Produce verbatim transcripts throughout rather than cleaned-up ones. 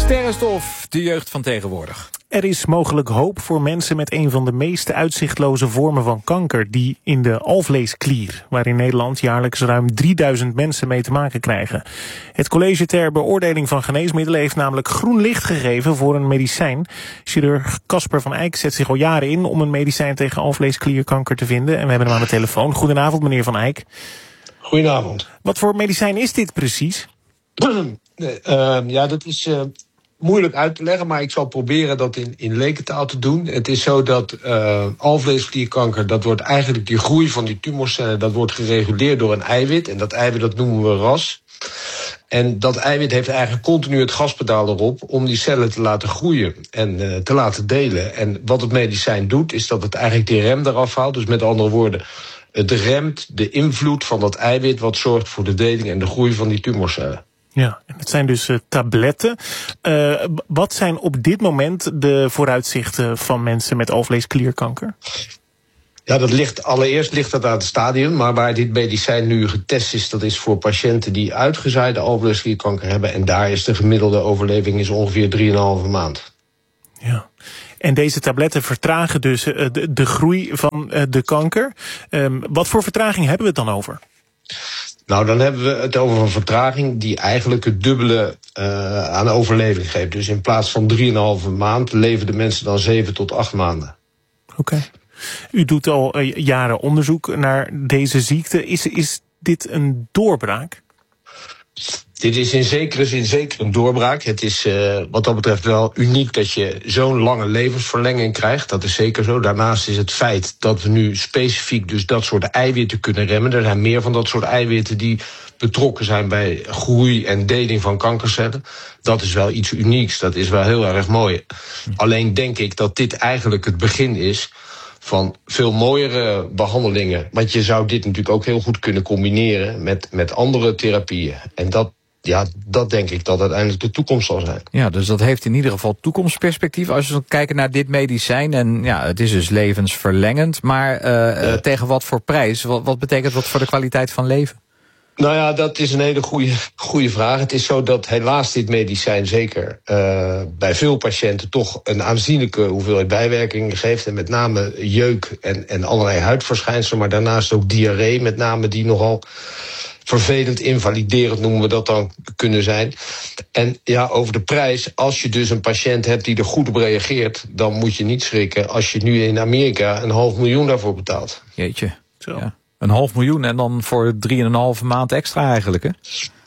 Sterrenstof, de jeugd van tegenwoordig. Er is mogelijk hoop voor mensen met een van de meest uitzichtloze vormen van kanker, die in de alvleesklier, waar in Nederland jaarlijks ruim drieduizend mensen mee te maken krijgen. Het college ter beoordeling van geneesmiddelen heeft namelijk groen licht gegeven voor een medicijn. Chirurg Casper van Eyck zet zich al jaren in om een medicijn tegen alvleesklierkanker te vinden. En we hebben hem aan de telefoon. Goedenavond, meneer Van Eyck. Goedenavond. Wat voor medicijn is dit precies? uh, ja, dat is uh, moeilijk uit te leggen, maar ik zal proberen dat in, in lekentaal te doen. Het is zo dat uh, alvleesklierkanker, dat wordt eigenlijk die groei van die tumorcellen, dat wordt gereguleerd door een eiwit. En dat eiwit, dat noemen we ras. En dat eiwit heeft eigenlijk continu het gaspedaal erop om die cellen te laten groeien en uh, te laten delen. En wat het medicijn doet, is dat het eigenlijk die rem eraf haalt. Dus met andere woorden, het remt de invloed van dat eiwit wat zorgt voor de deling en de groei van die tumorcellen. Ja, het zijn dus uh, tabletten. Uh, wat zijn op dit moment de vooruitzichten van mensen met alvleesklierkanker? Ja, dat ligt, allereerst ligt dat aan het stadium. Maar waar dit medicijn nu getest is, dat is voor patiënten die uitgezaaide alvleesklierkanker hebben. En daar is de gemiddelde overleving is ongeveer drieënhalve maand. Ja. En deze tabletten vertragen dus uh, de, de groei van uh, de kanker. Um, wat voor vertraging hebben we het dan over? Nou, dan hebben we het over een vertraging die eigenlijk het dubbele uh, aan overleving geeft. Dus in plaats van drieënhalve maand leven de mensen dan zeven tot acht maanden. Oké. Okay. U doet al uh, jaren onderzoek naar deze ziekte. Is, is dit een doorbraak? Dit is in zekere zin zeker een doorbraak. Het is uh, wat dat betreft wel uniek dat je zo'n lange levensverlenging krijgt. Dat is zeker zo. Daarnaast is het feit dat we nu specifiek dus dat soort eiwitten kunnen remmen. Er zijn meer van dat soort eiwitten die betrokken zijn bij groei en deling van kankercellen. Dat is wel iets unieks. Dat is wel heel erg mooi. Alleen denk ik dat dit eigenlijk het begin is van veel mooiere behandelingen. Want je zou dit natuurlijk ook heel goed kunnen combineren met, met andere therapieën. En dat, ja, dat denk ik dat uiteindelijk de toekomst zal zijn. Ja, dus dat heeft in ieder geval toekomstperspectief. Als we kijken naar dit medicijn, en ja, het is dus levensverlengend. Maar uh, ja. tegen wat voor prijs? Wat, wat betekent dat voor de kwaliteit van leven? Nou ja, dat is een hele goede, goede vraag. Het is zo dat helaas dit medicijn zeker uh, bij veel patiënten toch een aanzienlijke hoeveelheid bijwerkingen geeft. En met name jeuk en, en allerlei huidverschijnselen, maar daarnaast ook diarree, met name die nogal vervelend, invaliderend noemen we dat dan kunnen zijn. En ja, over de prijs, als je dus een patiënt hebt die er goed op reageert, dan moet je niet schrikken als je nu in Amerika een half miljoen daarvoor betaalt. Jeetje, zo. Ja. Een half miljoen en dan voor drieënhalve maand extra eigenlijk, hè?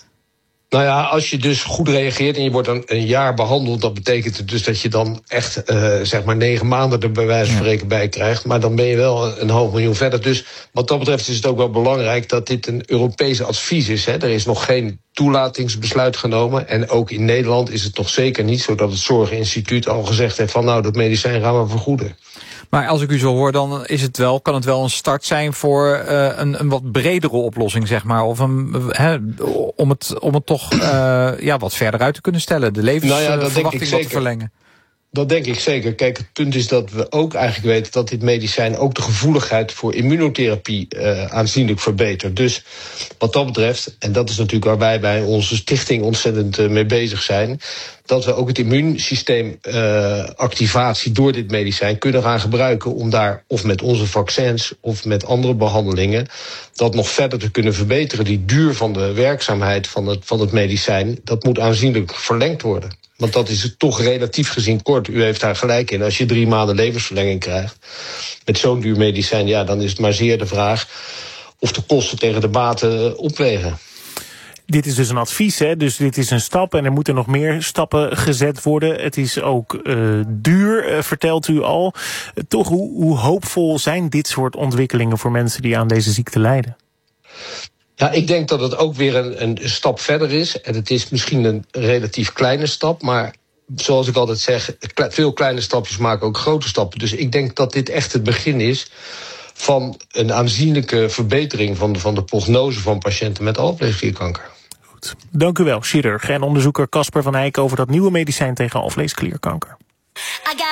Nou ja, als je dus goed reageert en je wordt een, een jaar behandeld, dat betekent dus dat je dan echt uh, zeg maar negen maanden er bij wijze van spreken bij krijgt. Maar dan ben je wel een, een half miljoen verder. Dus wat dat betreft is het ook wel belangrijk dat dit een Europees advies is. Hè. Er is nog geen toelatingsbesluit genomen. En ook in Nederland is het nog zeker niet zo dat het Zorginstituut al gezegd heeft van nou, dat medicijn gaan we vergoeden. Maar als ik u zo hoor, dan is het wel, kan het wel een start zijn voor uh, een, een wat bredere oplossing, zeg maar. Of een, he, om, het, om het toch uh, ja, wat verder uit te kunnen stellen. De levensverwachting nou ja, wat te verlengen. Dat denk ik zeker. Kijk, het punt is dat we ook eigenlijk weten dat dit medicijn ook de gevoeligheid voor immunotherapie uh, aanzienlijk verbetert. Dus wat dat betreft, en dat is natuurlijk waar wij bij onze stichting ontzettend uh, mee bezig zijn, dat we ook het immuunsysteemactivatie uh, door dit medicijn kunnen gaan gebruiken om daar of met onze vaccins of met andere behandelingen dat nog verder te kunnen verbeteren. Die duur van de werkzaamheid van het, van het medicijn, dat moet aanzienlijk verlengd worden. Want dat is toch relatief gezien kort. U heeft daar gelijk in. Als je drie maanden levensverlenging krijgt met zo'n duur medicijn, ja, dan is het maar zeer de vraag of de kosten tegen de baten opwegen. Dit is dus een advies, hè? Dus dit is een stap en er moeten nog meer stappen gezet worden. Het is ook uh, duur, uh, vertelt u al. Uh, toch, hoe, hoe hoopvol zijn dit soort ontwikkelingen voor mensen die aan deze ziekte lijden? Ja, ik denk dat het ook weer een, een stap verder is. En het is misschien een relatief kleine stap, maar zoals ik altijd zeg, veel kleine stapjes maken ook grote stappen. Dus ik denk dat dit echt het begin is van een aanzienlijke verbetering van de, van de prognose van patiënten met alvleesklierkanker. Goed. Dank u wel, chirurg en onderzoeker Casper van Eyck over dat nieuwe medicijn tegen alvleesklierkanker.